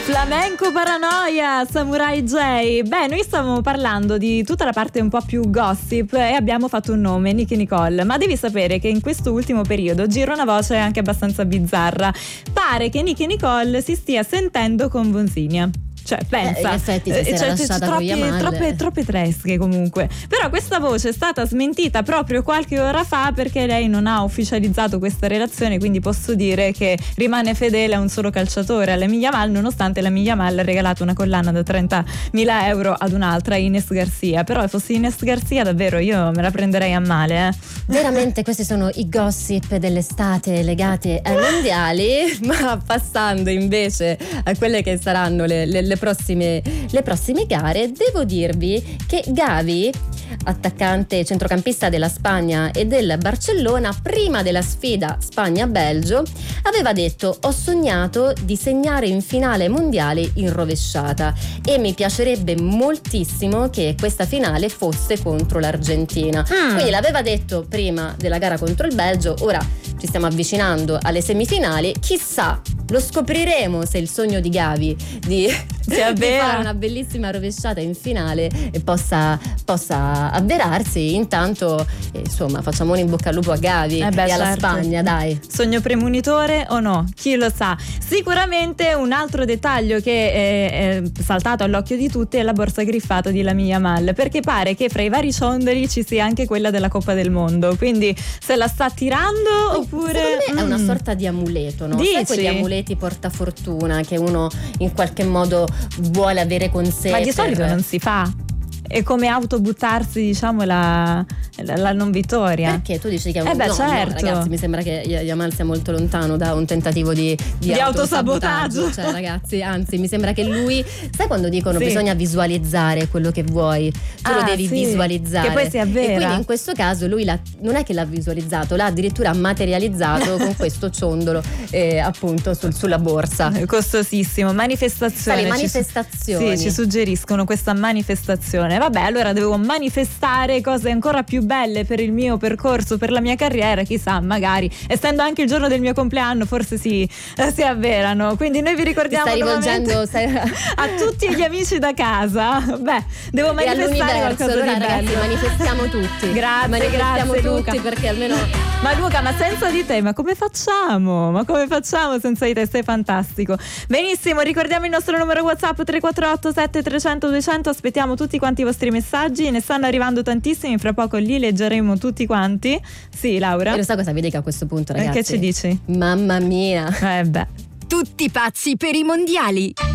Flamenco Paranoia, Samurai J. Beh, noi stavamo parlando di tutta la parte un po' più gossip e abbiamo fatto un nome, Nicki Nicole. Ma devi sapere che in questo ultimo periodo gira una voce anche abbastanza bizzarra. Pare che Nicki Nicole si stia sentendo con Bonsigna. Cioè, pensa, in effetti si era lasciata con Yamal. troppe tresche comunque. Però questa voce è stata smentita proprio qualche ora fa, perché lei non ha ufficializzato questa relazione, quindi posso dire che rimane fedele a un solo calciatore, all'Lamine Yamal, nonostante Lamine Yamal ha regalato una collana da 30.000 euro ad un'altra, Ines Garcia. Però fossi Ines Garcia davvero io me la prenderei a male. Veramente questi sono i gossip dell'estate legati ai mondiali. Ma passando invece a quelle che saranno le prossime gare, devo dirvi che Gavi, attaccante centrocampista della Spagna e del Barcellona, prima della sfida Spagna-Belgio aveva detto: ho sognato di segnare in finale mondiale in rovesciata e mi piacerebbe moltissimo che questa finale fosse contro l'Argentina. Quindi l'aveva detto prima della gara contro il Belgio. Ora ci stiamo avvicinando alle semifinali, chissà, lo scopriremo se il sogno di Gavi di fare una bellissima rovesciata in finale e possa avverarsi. Intanto insomma, facciamo un in bocca al lupo a Gavi e alla certo. Spagna, dai. Sogno premonitore o no? Chi lo sa. Sicuramente un altro dettaglio che è saltato all'occhio di tutti è la borsa griffata di Lamine Yamal, perché pare che fra i vari ciondoli ci sia anche quella della Coppa del Mondo, quindi se la sta tirando oppure secondo me è una sorta di amuleto, no? Dici? Sai quegli amuleti portafortuna che uno in qualche modo vuole avere con sé? Ma di solito non si fa. È come autobuttarsi, diciamo, la non vittoria. Perché tu dici che è un certo. No, ragazzi, mi sembra che Yamal sia molto lontano da un tentativo di autosabotaggio. Cioè, ragazzi, anzi, mi sembra che lui, sai quando dicono sì, bisogna visualizzare quello che vuoi, tu lo devi visualizzare. Che poi sia vera. E quindi in questo caso lui non è che l'ha visualizzato, l'ha addirittura materializzato con questo ciondolo appunto sulla borsa. Costosissimo. Manifestazione. Le manifestazioni. Sì, ci suggeriscono questa manifestazione. Vabbè, allora devo manifestare cose ancora più belle per il mio percorso, per la mia carriera, chissà, magari essendo anche il giorno del mio compleanno forse si avverano. Quindi noi vi ricordiamo a tutti gli amici da casa. Beh, devo manifestare qualcosa allora, di ragazzi, bello. manifestiamo tutti. Grazie tutti, Luca. perché almeno. Ma Luca, ma senza di te, ma come facciamo? Senza di te? Sei fantastico. Benissimo, ricordiamo il nostro numero WhatsApp 348 7300 200. Aspettiamo tutti quanti i vostri messaggi, ne stanno arrivando tantissimi, fra poco li leggeremo tutti quanti. Sì, Laura? E lo sa cosa vi dico a questo punto, ragazzi? Che ci dici? Mamma mia. Beh. Tutti pazzi per i mondiali.